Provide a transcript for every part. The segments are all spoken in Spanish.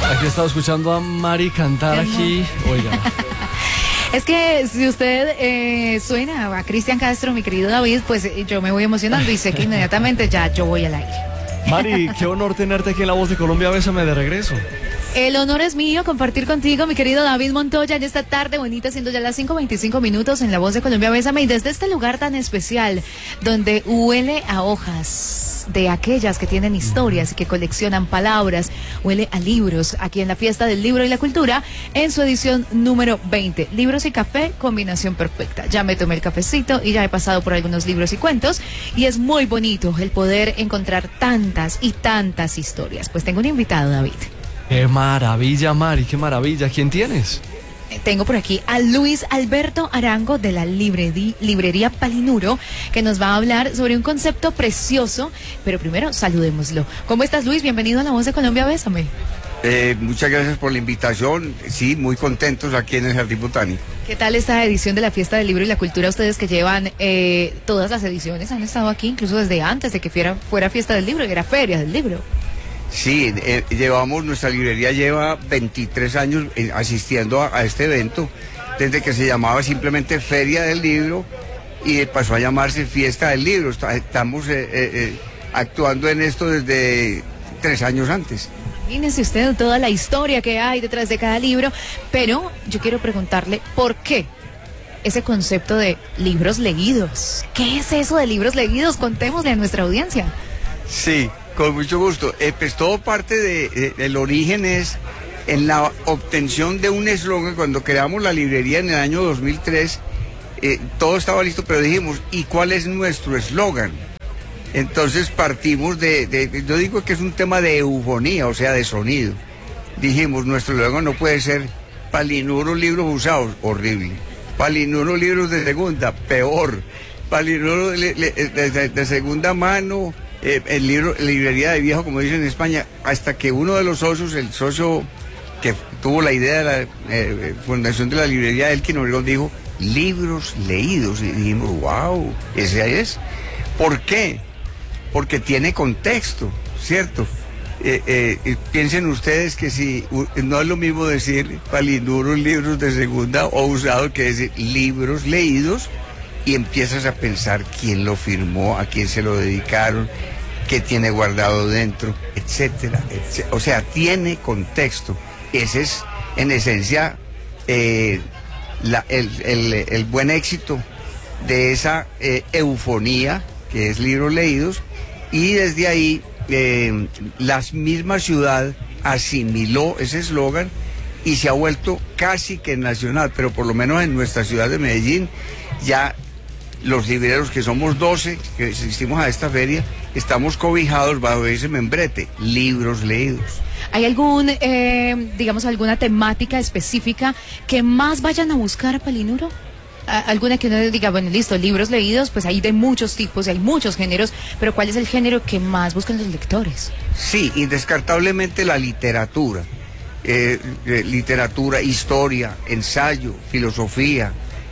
Aquí he estado escuchando a Mari cantar aquí. Oiga. Es que si usted suena a Cristian Castro, mi querido David, pues yo me voy emocionando y sé que inmediatamente ya yo voy al aire. Mari, qué honor tenerte aquí en La Voz de Colombia. Bésame de regreso. El honor es mío compartir contigo, mi querido David Montoya, en esta tarde bonita, siendo ya las 5:25 en La Voz de Colombia. Bésame, y desde este lugar tan especial, donde huele a hojas de aquellas que tienen historias y que coleccionan palabras, huele a libros, aquí en la Fiesta del Libro y la Cultura, en su edición número 20. Libros y café, combinación perfecta. Ya me tomé el cafecito y ya he pasado por algunos libros y cuentos, y es muy bonito el poder encontrar tantas y tantas historias. Pues tengo un invitado, David. Qué maravilla, Mari, qué maravilla. ¿Quién tienes? Tengo por aquí a Luis Alberto Arango de la librería Palinuro, que nos va a hablar sobre un concepto precioso, pero primero saludémoslo. ¿Cómo estás, Luis? Bienvenido a La Voz de Colombia, bésame. Muchas gracias por la invitación. Sí, muy contentos aquí en el Jardín Botánico. ¿Qué tal esta edición de la Fiesta del Libro y la Cultura? Ustedes que llevan todas las ediciones, han estado aquí incluso desde antes de que fuera Fiesta del Libro y era Feria del Libro. Sí, nuestra librería lleva 23 años asistiendo a este evento, desde que se llamaba simplemente Feria del Libro y pasó a llamarse Fiesta del Libro. Estamos actuando en esto desde 3 años antes. Imagínese usted toda la historia que hay detrás de cada libro, pero yo quiero preguntarle por qué ese concepto de libros leídos. ¿Qué es eso de libros leídos? Contémosle a nuestra audiencia. Sí, con mucho gusto. Pues todo parte del origen es en la obtención de un eslogan. Cuando creamos la librería en el año 2003, todo estaba listo, pero dijimos, ¿y cuál es nuestro eslogan? Entonces partimos yo digo que es un tema de eufonía, o sea, de sonido. Dijimos, nuestro eslogan no puede ser Palinuro libros usados, horrible. Palinuro libros de segunda, peor. Palinuro de segunda mano, librería de viejo, como dicen en España, hasta que uno de los socios, el socio que tuvo la idea de la fundación de la librería, Elkin Obregón, dijo, libros leídos. Y dijimos, wow, ese es. ¿Por qué? Porque tiene contexto, ¿cierto? Piensen ustedes que si no es lo mismo decir Palinuro libros de segunda o usado que decir libros leídos, y empiezas a pensar quién lo firmó, a quién se lo dedicaron, qué tiene guardado dentro, etcétera, etcétera. O sea, tiene contexto. Ese es, en esencia, el buen éxito de esa eufonía que es libros leídos, y desde ahí la misma ciudad asimiló ese eslogan y se ha vuelto casi que nacional, pero por lo menos en nuestra ciudad de Medellín ya los libreros, que somos 12 que asistimos a esta feria, estamos cobijados bajo ese membrete, libros leídos. ¿Hay alguna temática específica que más vayan a buscar a Palinuro? ¿Alguna que uno diga, bueno, listo, libros leídos, pues hay de muchos tipos, hay muchos géneros, pero ¿cuál es el género que más buscan los lectores? Sí, indescartablemente la literatura. Literatura, historia, ensayo, filosofía,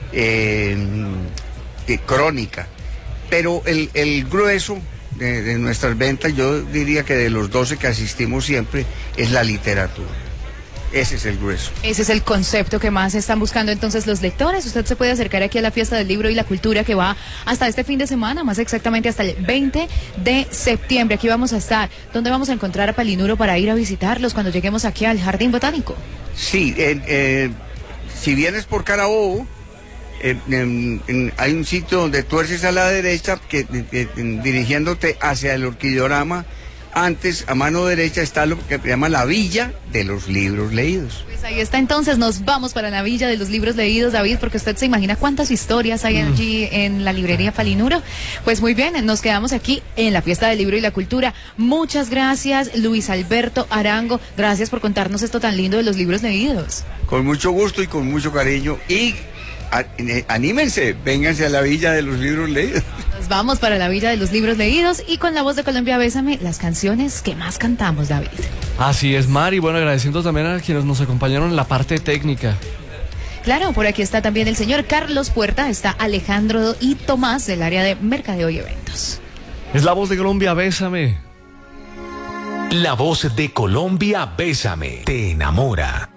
crónica. Pero el grueso de nuestras ventas, yo diría que de los 12 que asistimos siempre, es la literatura. Ese es el grueso. Ese es el concepto que más están buscando entonces los lectores. Usted se puede acercar aquí a la Fiesta del Libro y la Cultura, que va hasta este fin de semana, más exactamente hasta el 20 de septiembre. Aquí vamos a estar. ¿Dónde vamos a encontrar a Palinuro para ir a visitarlos cuando lleguemos aquí al Jardín Botánico? Sí, si vienes por Carabobo, hay un sitio donde tuerces a la derecha, dirigiéndote hacia el Orquidorama. Antes, a mano derecha, está lo que se llama la Villa de los Libros Leídos. Pues ahí está, entonces nos vamos para la Villa de los Libros Leídos, David, porque usted se imagina cuántas historias hay allí en la librería Palinuro. Pues muy bien, nos quedamos aquí en la Fiesta del Libro y la Cultura. Muchas gracias, Luis Alberto Arango. Gracias por contarnos esto tan lindo de los libros leídos. Con mucho gusto y con mucho cariño. Y anímense, vénganse a la Villa de los Libros Leídos. Nos vamos para la Villa de los Libros Leídos y con La Voz de Colombia, bésame, las canciones que más cantamos, David. Así es, Mari. Bueno, agradeciendo también a quienes nos acompañaron en la parte técnica. Claro, por aquí está también el señor Carlos Puerta, está Alejandro y Tomás del área de Mercadeo y Eventos. Es La Voz de Colombia, bésame. La voz de Colombia, Bésame, te enamora.